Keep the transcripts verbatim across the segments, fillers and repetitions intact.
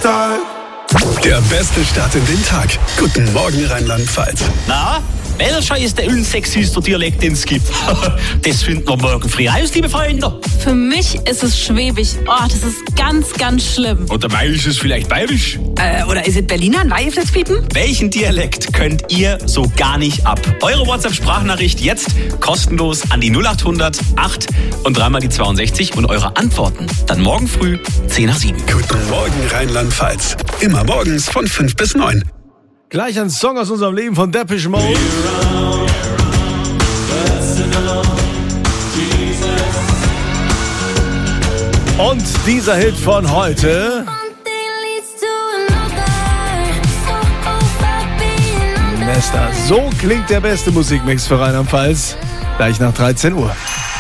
Tag. Der beste Start in den Tag. Guten Morgen, Rheinland-Pfalz. Na, welcher ist der unsexyste Dialekt, den es gibt? Das finden wir morgen früh raus, liebe Freunde. Für mich ist es Schwäbisch. Oh, das ist ganz, ganz schlimm. Oder bei ist es vielleicht bayerisch? Äh, oder ist es Berliner? Weiheflitzpiepen? Welchen Dialekt könnt ihr so gar nicht ab? Eure WhatsApp-Sprachnachricht jetzt kostenlos an die null acht hundert acht und dreimal die zweiundsechzig und eure Antworten dann morgen früh zehn nach sieben. Guten Morgen, Rheinland-Pfalz. Immer morgens von fünf bis neun. Gleich ein Song aus unserem Leben von Depeche Mode. Und dieser Hit von heute. Nesta, so klingt der beste Musikmix für Rheinland-Pfalz. Gleich nach dreizehn Uhr.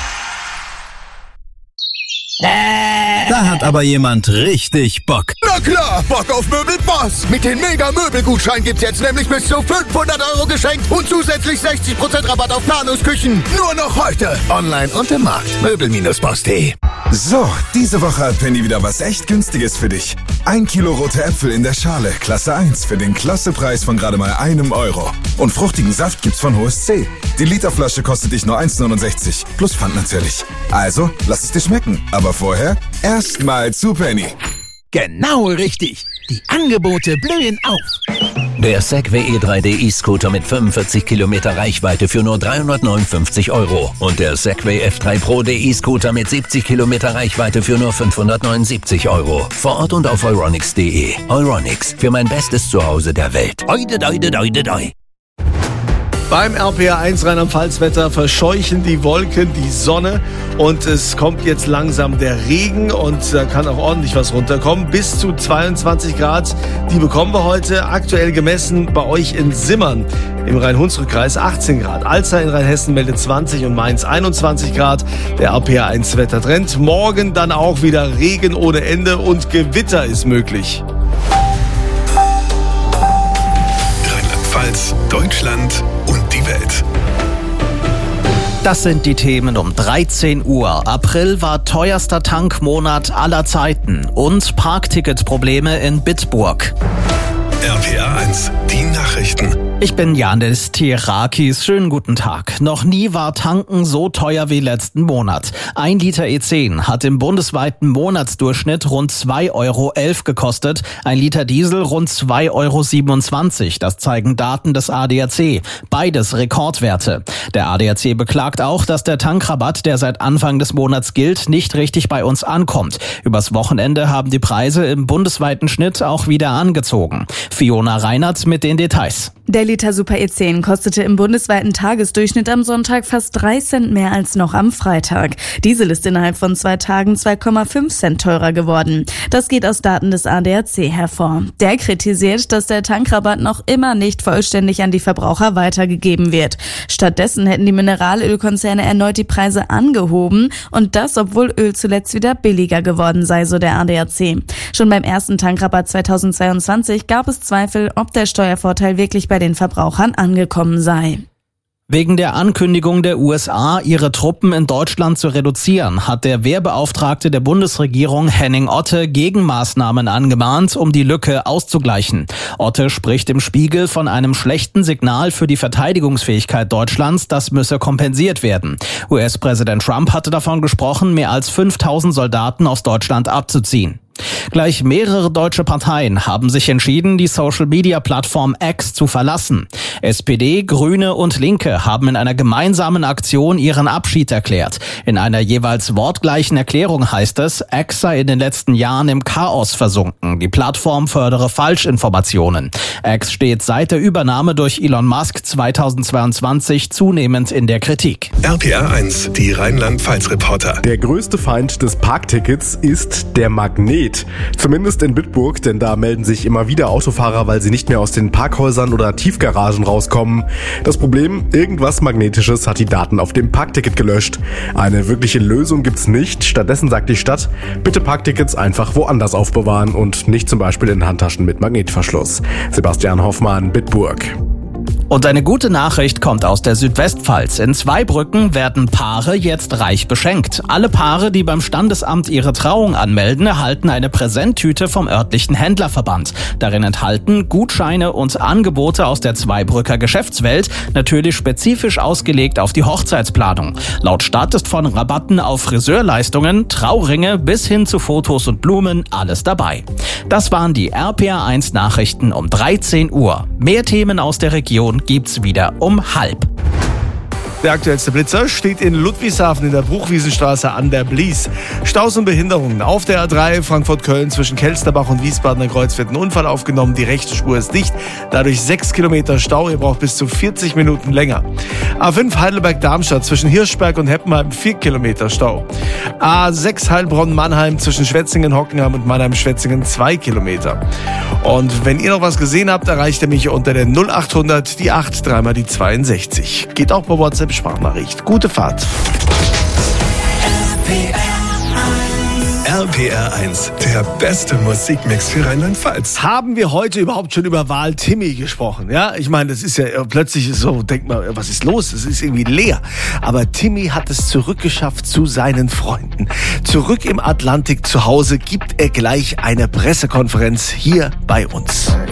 Da hat aber jemand richtig Bock. Na klar, Bock auf Möbelboss. Mit den Mega-Möbelgutschein gibt's jetzt nämlich bis zu fünfhundert Euro geschenkt und zusätzlich sechzig Prozent Rabatt auf Planungsküchen. Nur noch heute. Online und im Markt. Möbel Boss punkt de. So, diese Woche hat Penny wieder was echt Günstiges für dich. Ein Kilo rote Äpfel in der Schale, Klasse eins, für den Klassepreis von gerade mal einem Euro. Und fruchtigen Saft gibt's von H O S C. Die Literflasche kostet dich nur eins neunundsechzig, plus Pfand natürlich. Also, lass es dir schmecken. Aber vorher erstmal zu Penny. Genau richtig. Die Angebote blühen auf. Der Segway E drei D E-Scooter mit fünfundvierzig Kilometer Reichweite für nur dreihundertneunundfünfzig Euro. Und der Segway F drei Pro D E-Scooter mit siebzig Kilometer Reichweite für nur fünfhundertneunundsiebzig Euro. Vor Ort und auf euronics punkt de. Euronics, für mein bestes Zuhause der Welt. Oide, oide, oide, oide. Beim R P R eins Rheinland-Pfalz-Wetter verscheuchen die Wolken die Sonne und es kommt jetzt langsam der Regen und da kann auch ordentlich was runterkommen. Bis zu zweiundzwanzig Grad, die bekommen wir heute. Aktuell gemessen bei euch in Simmern im Rhein-Hunsrück-Kreis achtzehn Grad. Alzey in Rheinhessen meldet zwanzig und Mainz einundzwanzig Grad. Der R P R eins Wettertrend. Morgen dann auch wieder Regen ohne Ende und Gewitter ist möglich. Rheinland-Pfalz, Deutschland und die Welt. Das sind die Themen um dreizehn Uhr. April war teuerster Tankmonat aller Zeiten und Parkticketprobleme in Bitburg. R P R eins, die Nachrichten. Ich bin Janis Tirakis. Schönen guten Tag. Noch nie war Tanken so teuer wie letzten Monat. Ein Liter E zehn hat im bundesweiten Monatsdurchschnitt rund zwei Euro elf gekostet. Ein Liter Diesel rund zwei Euro siebenundzwanzig. Das zeigen Daten des A D A C. Beides Rekordwerte. Der A D A C beklagt auch, dass der Tankrabatt, der seit Anfang des Monats gilt, nicht richtig bei uns ankommt. Übers Wochenende haben die Preise im bundesweiten Schnitt auch wieder angezogen. Fiona Reinert mit den Details. Der Liter Super E zehn kostete im bundesweiten Tagesdurchschnitt am Sonntag fast drei Cent mehr als noch am Freitag. Diesel ist innerhalb von zwei Tagen zwei Komma fünf Cent teurer geworden. Das geht aus Daten des A D A C hervor. Der kritisiert, dass der Tankrabatt noch immer nicht vollständig an die Verbraucher weitergegeben wird. Stattdessen hätten die Mineralölkonzerne erneut die Preise angehoben und das, obwohl Öl zuletzt wieder billiger geworden sei, so der A D A C. Schon beim ersten Tankrabatt zweitausendzweiundzwanzig gab es Zweifel, ob der Steuervorteil wirklich bei den Verbrauchern angekommen sei. Wegen der Ankündigung der U S A, ihre Truppen in Deutschland zu reduzieren, hat der Wehrbeauftragte der Bundesregierung Henning Otte Gegenmaßnahmen angemahnt, um die Lücke auszugleichen. Otte spricht im Spiegel von einem schlechten Signal für die Verteidigungsfähigkeit Deutschlands, das müsse kompensiert werden. U S-Präsident Trump hatte davon gesprochen, mehr als fünftausend Soldaten aus Deutschland abzuziehen. Gleich mehrere deutsche Parteien haben sich entschieden, die Social-Media-Plattform X zu verlassen. S P D, Grüne und Linke haben in einer gemeinsamen Aktion ihren Abschied erklärt. In einer jeweils wortgleichen Erklärung heißt es, X sei in den letzten Jahren im Chaos versunken. Die Plattform fördere Falschinformationen. X steht seit der Übernahme durch Elon Musk zweitausendzweiundzwanzig zunehmend in der Kritik. R P R eins, die Rheinland-Pfalz-Reporter. Der größte Feind des Parktickets ist der Magnet. Zumindest in Bitburg, denn da melden sich immer wieder Autofahrer, weil sie nicht mehr aus den Parkhäusern oder Tiefgaragen rauskommen. Das Problem, irgendwas Magnetisches hat die Daten auf dem Parkticket gelöscht. Eine wirkliche Lösung gibt's nicht. Stattdessen sagt die Stadt, bitte Parktickets einfach woanders aufbewahren und nicht zum Beispiel in Handtaschen mit Magnetverschluss. Sebastian Hoffmann, Bitburg. Und eine gute Nachricht kommt aus der Südwestpfalz. In Zweibrücken werden Paare jetzt reich beschenkt. Alle Paare, die beim Standesamt ihre Trauung anmelden, erhalten eine Präsenttüte vom örtlichen Händlerverband. Darin enthalten Gutscheine und Angebote aus der Zweibrücker Geschäftswelt, natürlich spezifisch ausgelegt auf die Hochzeitsplanung. Laut Stadt ist von Rabatten auf Friseurleistungen, Trauringe bis hin zu Fotos und Blumen alles dabei. Das waren die R P R eins Nachrichten um dreizehn Uhr. Mehr Themen aus der Region gibt's wieder um halb. Der aktuellste Blitzer steht in Ludwigshafen in der Bruchwiesenstraße an der Blies. Staus und Behinderungen auf der A drei Frankfurt-Köln zwischen Kelsterbach und Wiesbadener Kreuz wird ein Unfall aufgenommen. Die rechte Spur ist dicht, dadurch sechs Kilometer Stau. Ihr braucht bis zu vierzig Minuten länger. A fünf Heidelberg-Darmstadt zwischen Hirschberg und Heppenheim vier Kilometer Stau. A sechs Heilbronn-Mannheim zwischen Schwetzingen-Hockenheim und Mannheim-Schwetzingen zwei Kilometer. Und wenn ihr noch was gesehen habt, erreicht ihr mich unter der null acht hundert, die acht, dreimal die zweiundsechzig. Geht auch bei WhatsApp Sprachnachricht. Gute Fahrt. R P R eins, der beste Musikmix für Rheinland-Pfalz. Haben wir heute überhaupt schon über Wahl Timmy gesprochen? Ja, ich meine, das ist ja plötzlich so, denkt man, was ist los? Es ist irgendwie leer. Aber Timmy hat es zurückgeschafft zu seinen Freunden. Zurück im Atlantik zu Hause gibt er gleich eine Pressekonferenz hier bei uns.